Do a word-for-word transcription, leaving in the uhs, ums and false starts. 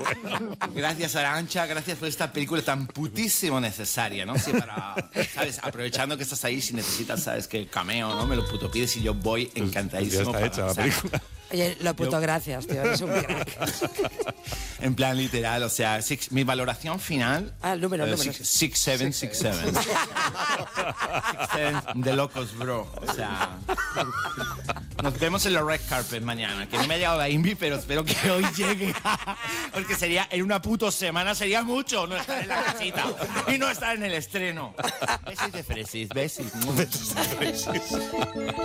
bueno. Gracias, Arantxa, gracias por esta película tan putísimo necesaria, ¿no? Sí, para, ¿sabes? Aprovechando que estás ahí, si necesitas, ¿sabes? Que cameo, ¿no? Me lo puto pides y yo voy encantadísimo. Ya está hecha la película. Oye, lo puto yo... gracias, tío, eres un crack. En plan literal, o sea, six, mi valoración final... Ah, el número, el uh, número. Six, six, seven, six, seven. Six, seven de locos, bro. O sea... Nos vemos en la red carpet mañana, que no me ha llegado la Invi, pero espero que hoy llegue. Porque sería, en una puto semana sería mucho no estar en la casita y no estar en el estreno. Besis de fresis, besis. Besis de fresis.